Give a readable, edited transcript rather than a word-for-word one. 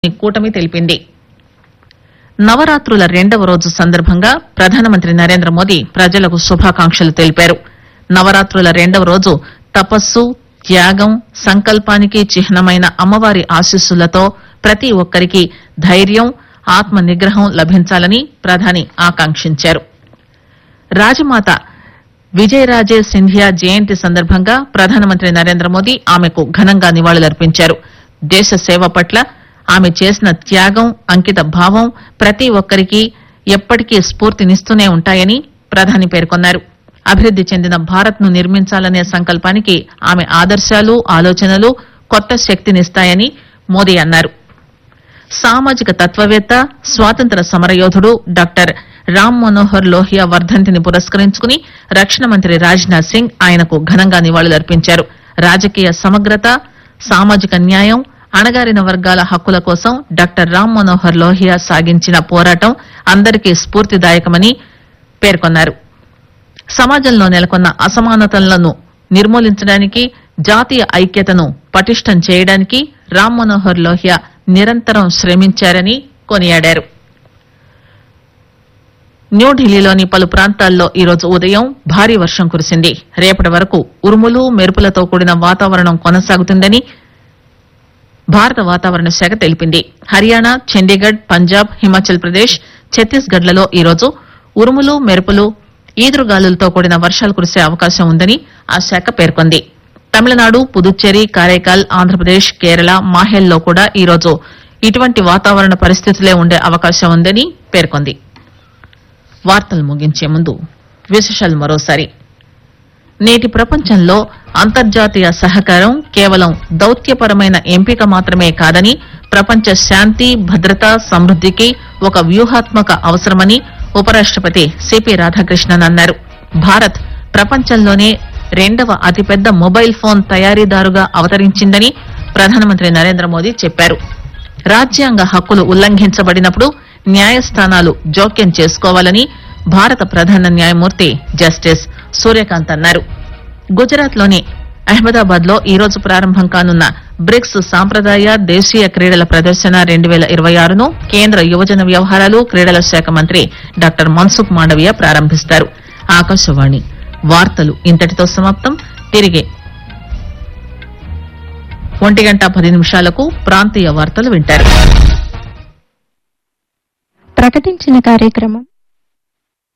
కూటమి తెలిపింది. నవరాత్రుల రెండవ రోజు సందర్భంగా ప్రధానమంత్రి నరేంద్ర మోదీ ప్రజలకు శుభాకాంక్షలు తెలిపారు. నవరాత్రుల రెండవ రోజు తపస్సు, త్యాగం, సంకల్పానికి చిహ్నమైన అమ్మవారి ఆశీస్సులతో ప్రతి ఒక్కరికి ధైర్యం, ఆత్మ నిగ్రహం లభించాలని ప్రధాని ఆకాంక్షించారు. రాజమాత విజయరాజే సింధియా జయంతి సందర్భంగా ప్రధానమంత్రి నరేంద్ర మోదీ ఆమెకు ఘనంగా నివాళులర్పించారు. దేశ సేవ పట్ల ఆమె చేసిన త్యాగం, అంకిత భావం ప్రతి ఒక్కరికి ఎప్పటికీ స్ఫూర్తినిస్తూనే ఉంటాయని ప్రధాని పేర్కొన్నారు. అభివృద్ది చెందిన భారత్ ను నిర్మించాలనే సంకల్పానికి ఆమె ఆదర్శాలు, ఆలోచనలు కొత్త శక్తినిస్తాయని మోదీ అన్నారు. సామాజిక తత్వవేత్త, స్వాతంత్ర సమరయోధుడు డాక్టర్ రామ్ మనోహర్ లోహియా వర్ధంతిని పురస్కరించుకుని రక్షణ మంత్రి రాజ్నాథ్ సింగ్ ఆయనకు ఘనంగా నివాళులర్పించారు. రాజకీయ సమగ్రత, సామాజిక న్యాయం, అణగారిన వర్గాల హక్కుల కోసం డాక్టర్ రామ్ మనోహర్ లోహియా సాగించిన పోరాటం అందరికీ స్ఫూర్తిదాయకమని పేర్కొన్నారు. సమాజంలో నెలకొన్న అసమానతలను నిర్మూలించడానికి, జాతీయ ఐక్యతను పటిష్టం చేయడానికి రామ్ మనోహర్ లోహియా నిరంతరం శ్రమించారని కొనియాడారు. న్యూఢిల్లీలోని పలు ప్రాంతాల్లో ఈరోజు ఉదయం భారీ వర్షం కురిసింది. రేపటి వరకు ఉరుములు, మెరుపులతో కూడిన వాతావరణం కొనసాగుతుందని భారత వాతావరణ శాఖ తెలిపింది. హర్యానా, చండీగఢ్, పంజాబ్, హిమాచల్ ప్రదేశ్, ఛత్తీస్గఢ్ లలో ఈరోజు ఉరుములు, మెరుపులు, ఈదురుగాలులతో కూడిన వర్షాలు కురిసే అవకాశం ఉందని ఆ శాఖ పేర్కొంది. తమిళనాడు, పుదుచ్చేరి, కారైకాల్, ఆంధ్రప్రదేశ్, కేరళ, మాహేల్లో కూడా ఈరోజు ఇటువంటి వాతావరణ పరిస్థితులే ఉండే అవకాశం ఉందని పేర్కొంది. వార్తలు ముగించే ముందు విశేషాలు మరోసారి. నేటి ప్రపంచంలో అంతర్జాతీయ సహకారం కేవలం దౌత్యపరమైన ఎంపిక మాత్రమే కాదని, ప్రపంచ శాంతి, భద్రత, సమృద్దికి ఒక వ్యూహాత్మక అవసరమని ఉపరాష్టపతి సిపి రాధాకృష్ణన్ అన్నారు. భారత్ ప్రపంచంలోనే రెండవ అతిపెద్ద మొబైల్ ఫోన్ తయారీదారుగా అవతరించిందని ప్రధానమంత్రి నరేంద్ర మోదీ చెప్పారు. రాజ్యాంగ హక్కులు ఉల్లంఘించబడినప్పుడు న్యాయస్థానాలు జోక్యం చేసుకోవాలని భారత ప్రధాన న్యాయమూర్తి జస్టిస్ సూర్యకాంత్ అన్నారు. గుజరాత్ లోని అహ్మదాబాద్ లో ఈరోజు ప్రారంభం కానున్న బ్రిక్స్ సాంప్రదాయ దేశీయ క్రీడల ప్రదర్శన 2026ను కేంద్ర యువజన వ్యవహారాలు, క్రీడల శాఖ మంత్రి డాక్టర్ మన్సుఖ్ మాండవీయ ప్రారంభిస్తారు. ఆకాశవాణి వార్తలు ఇంతటితో సమాప్తం. తిరిగి 1:10 ప్రాంతీయ వార్తలు వింటారు. ప్రకటించిన కార్యక్రమం